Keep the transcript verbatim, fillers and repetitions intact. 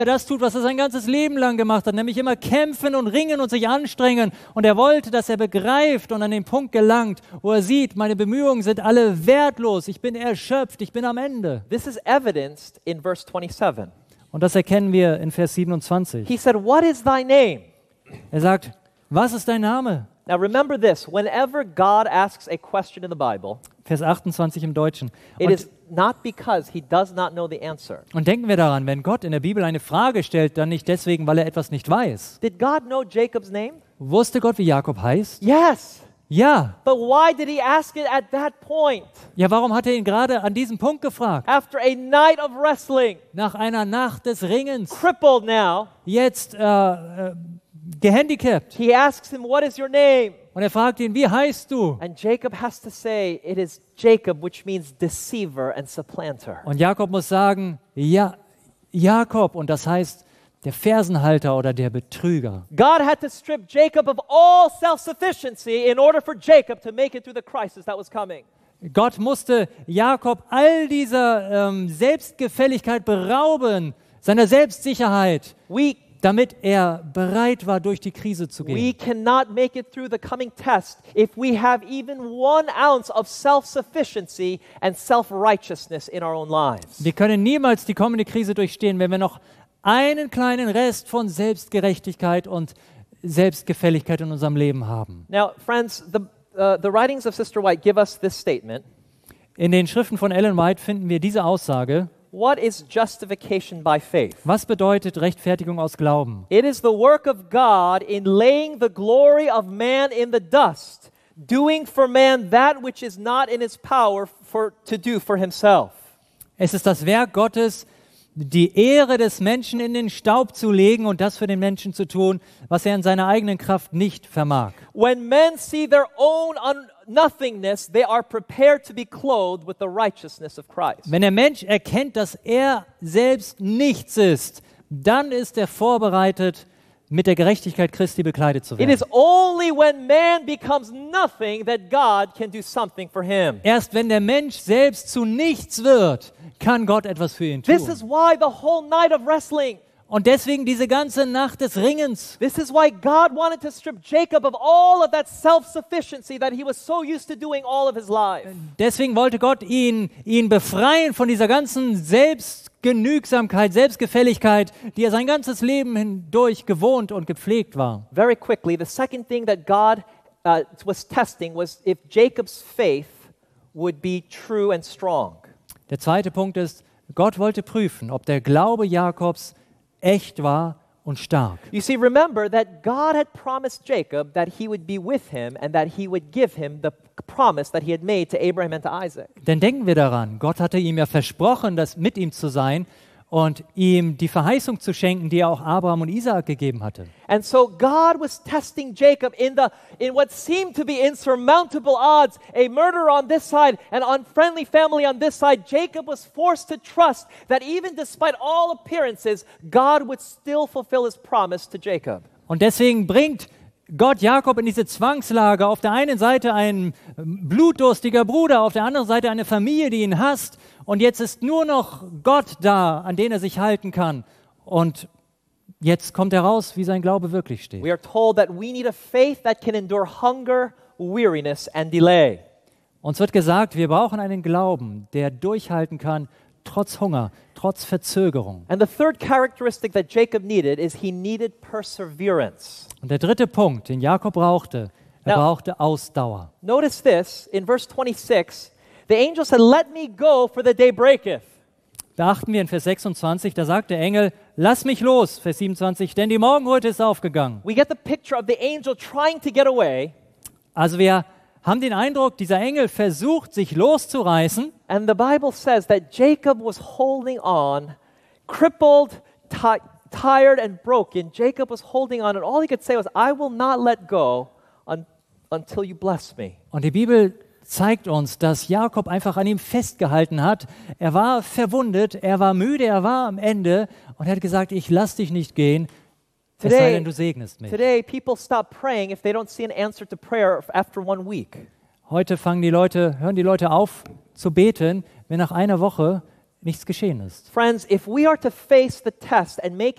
er das tut, was er sein ganzes Leben lang gemacht hat, nämlich immer kämpfen und ringen und sich anstrengen. Und er wollte, dass er begreift und an den Punkt gelangt, wo er sieht, meine Bemühungen sind alle wertlos, ich bin erschöpft, ich bin am Ende. This is evidenced in verse twenty-seven. Und das erkennen wir in Vers siebenundzwanzig. He said, "What is thy name?" Er sagt, was ist dein Name? Now remember this, whenever God asks a question in the Bible, Vers achtundzwanzig im Deutschen. it Und, is not because he does not know the answer. und denken wir daran, wenn Gott in der Bibel eine Frage stellt, dann nicht deswegen, weil er etwas nicht weiß. Did God know Jacob's name? Wusste Gott, wie Jakob heißt? Yes. Ja. But why did he ask it at that point? Ja, warum hat er ihn gerade an diesem Punkt gefragt? After a night of wrestling, Nach einer Nacht des Ringens, crippled now, jetzt äh, äh, gehandicapt. he asks him, "What is your name?" Und er fragt ihn, wie heißt du? And Jacob has to say, it is Jacob, which means deceiver and supplanter. Und Jakob muss sagen, ja, Jakob, und das heißt der Fersenhalter oder der Betrüger. God had to strip Jacob of all self-sufficiency in order for Jacob to make it through the crisis that was coming. Gott musste Jakob all dieser ähm, Selbstgefälligkeit berauben, seiner Selbstsicherheit, We damit er bereit war, durch die Krise zu We gehen. cannot make it through the coming test if we have even one ounce of self-sufficiency and self-righteousness in our own lives. Wir können niemals die kommende Krise durchstehen, wenn wir noch einen kleinen Rest von Selbstgerechtigkeit und Selbstgefälligkeit in unserem Leben haben. Now, friends, the, uh, the writings of Sister White give us this statement. In den Schriften von Ellen White finden wir diese Aussage. What is justification by faith? Was bedeutet Rechtfertigung aus Glauben? It is the work of God in laying the glory of man in the dust, doing for man that which is not in his power for, to do for himself. Es ist das Werk Gottes, die Ehre des Menschen in den Staub zu legen und das für den Menschen zu tun, was er in seiner eigenen Kraft nicht vermag. When men see their own un- nothingness, they are prepared to be clothed with the righteousness of Christ. Wenn der Mensch erkennt, dass er selbst nichts ist, dann ist er vorbereitet, mit der Gerechtigkeit Christi bekleidet zu It werden. is only when man becomes nothing that God can do something for him. Erst wenn der Mensch selbst zu nichts wird, kann Gott etwas für ihn This is tun. why the whole night of wrestling. Und deswegen diese ganze Nacht des Ringens. This is why God wanted to strip Jacob of all of that self-sufficiency that he was so used to doing all of his life. Deswegen wollte Gott ihn, ihn befreien von dieser ganzen Selbstgenügsamkeit, Selbstgefälligkeit, die er sein ganzes Leben hindurch gewohnt und gepflegt war. Very quickly, the second thing that God uh, was testing was if Jacob's faith would be true and strong. Der zweite Punkt ist, Gott wollte prüfen, ob der Glaube Jakobs echt war und stark. You see, remember that God had promised Jacob that he would be with him and that he would give him the promise that he had made to Abraham and to Isaac. Denn denken wir daran, Gott hatte ihm ja versprochen, das mit ihm zu sein und ihm die Verheißung zu schenken, die er auch Abraham und Isaak gegeben hatte. And so God was testing Jacob in the in what seemed to be insurmountable odds, a murder on this side, an unfriendly family on this side. Jacob was forced to trust that even despite all appearances, God would still fulfill his promise to Jacob. Und deswegen bringt Gott Jakob in diese Zwangslage. Auf der einen Seite ein blutdurstiger Bruder, auf der anderen Seite eine Familie, die ihn hasst. Und jetzt ist nur noch Gott da, an den er sich halten kann. Und jetzt kommt heraus, wie sein Glaube wirklich steht. We are told that we need a faith that can endure hunger, weariness, and delay. Uns wird gesagt, wir brauchen einen Glauben, der durchhalten kann, trotz Hunger, trotz Verzögerung. And the third characteristic that Jacob needed is he needed perseverance. Und der dritte Punkt, den Jakob brauchte, er Now- brauchte Ausdauer. Notice this, in verse twenty-six, the angel said, "Let me go, for the day breaketh." Beachten wir in Vers sechsundzwanzig, da sagt der Engel, lass mich los, Vers siebenundzwanzig, denn die Morgenröte ist aufgegangen. We get the picture of the angel trying to get away, Also wir haben den Eindruck, dieser Engel versucht, sich loszureißen. and the Bible says that Jacob was holding on, crippled, ti- tired, and broken. Jacob was holding on, and all he could say was, "I will not let go un- until you bless me." Und die Bibel zeigt uns, dass Jakob einfach an ihm festgehalten hat. Er war verwundet, er war müde, er war am Ende und er hat gesagt, ich lass dich nicht gehen, es sei Today- denn, du segnest mich. Today, people stop praying if they don't see an answer to prayer after one week. Heute fangen die Leute, hören die Leute auf zu beten, wenn nach einer Woche nichts geschehen ist. Friends, if we are to face the test and make